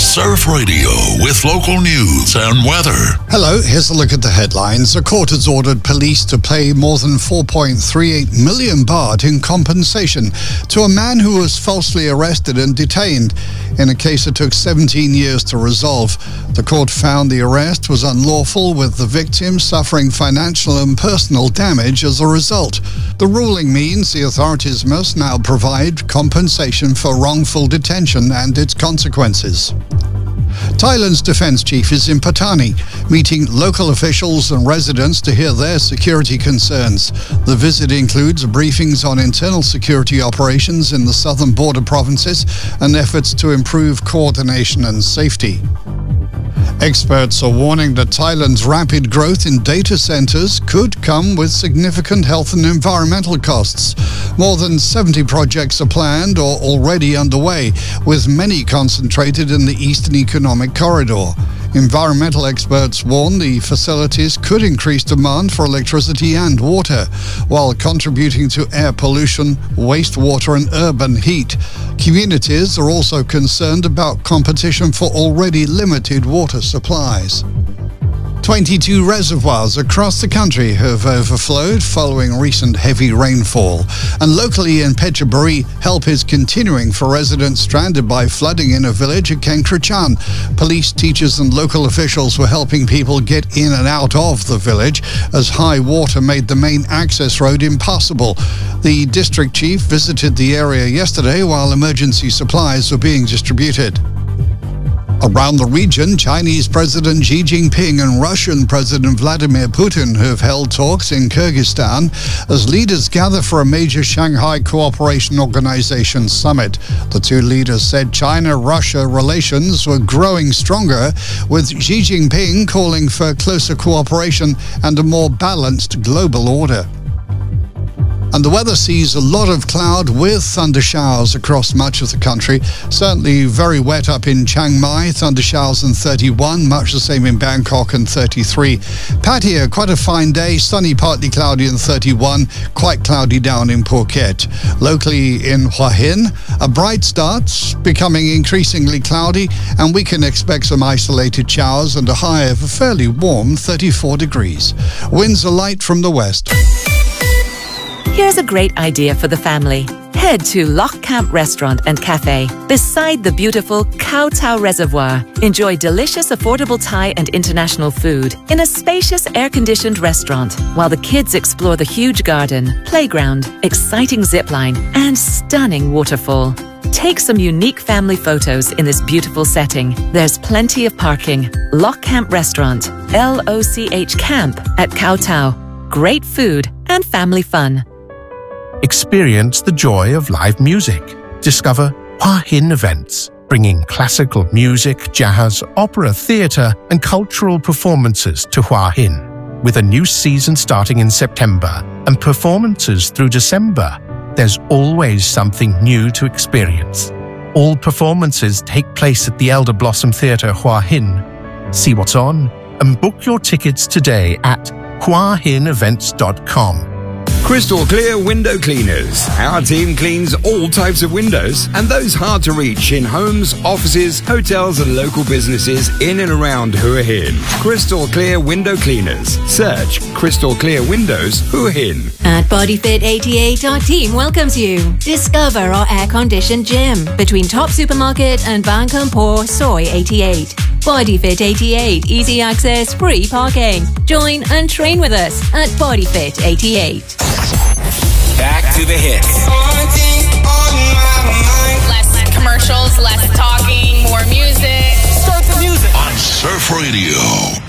Surf Radio with local news and weather. Hello, here's a look at the headlines. A court has ordered police to pay more than 4.38 million baht in compensation to a man who was falsely arrested and detained in a case that took 17 years to resolve. The court found the arrest was unlawful, with the victim suffering financial and personal damage as a result. The ruling means the authorities must now provide compensation for wrongful detention and its consequences. Thailand's defence chief is in Pattani, meeting local officials and residents to hear their security concerns. The visit includes briefings on internal security operations in the southern border provinces and efforts to improve coordination and safety. Experts are warning that Thailand's rapid growth in data centres could come with significant health and environmental costs. More than 70 projects are planned or already underway, with many concentrated in the Eastern Economic Corridor. Environmental experts warn the facilities could increase demand for electricity and water, while contributing to air pollution, wastewater and urban heat. Communities are also concerned about competition for already limited water supplies. 22 reservoirs across the country have overflowed following recent heavy rainfall. And locally in Phetchaburi, help is continuing for residents stranded by flooding in a village at Kengkrachan. Police, teachers and local officials were helping people get in and out of the village as high water made the main access road impassable. The district chief visited the area yesterday while emergency supplies were being distributed. Around the region, Chinese President Xi Jinping and Russian President Vladimir Putin have held talks in Kyrgyzstan as leaders gather for a major Shanghai Cooperation Organization summit. The two leaders said China-Russia relations were growing stronger, with Xi Jinping calling for closer cooperation and a more balanced global order. And the weather sees a lot of cloud with thunder showers across much of the country. Certainly very wet up in Chiang Mai, thunder showers in 31, much the same in Bangkok and 33. Pattaya, quite a fine day, sunny, partly cloudy in 31, quite cloudy down in Phuket. Locally in Hua Hin, a bright start, becoming increasingly cloudy, and we can expect some isolated showers and a high of a fairly warm 34 degrees. Winds are light from the west. Here's a great idea for the family. Head to Loch Camp Restaurant and Cafe beside the beautiful Khao Tao Reservoir. Enjoy delicious, affordable Thai and international food in a spacious, air-conditioned restaurant while the kids explore the huge garden, playground, exciting zipline and stunning waterfall. Take some unique family photos in this beautiful setting. There's plenty of parking. Loch Camp Restaurant, LOCH Camp at Khao Tao. Great food and family fun. Experience the joy of live music. Discover Hua Hin events, bringing classical music, jazz, opera, theatre and cultural performances to Hua Hin. With a new season starting in September and performances through December, there's always something new to experience. All performances take place at the Elder Blossom Theatre Hua Hin. See what's on and book your tickets today at huahinevents.com. Crystal Clear Window Cleaners. Our team cleans all types of windows and those hard to reach in homes, offices, hotels and local businesses in and around Hua Hin. Crystal Clear Window Cleaners. Search Crystal Clear Windows Hua Hin. At BodyFit 88, our team welcomes you. Discover our air-conditioned gym between Top Supermarket and Bang Kampor Soy 88. BodyFit 88, easy access, free parking. Join and train with us at BodyFit 88. Back to the hits. Less commercials, less talking, more music. Start the music on Surf Radio.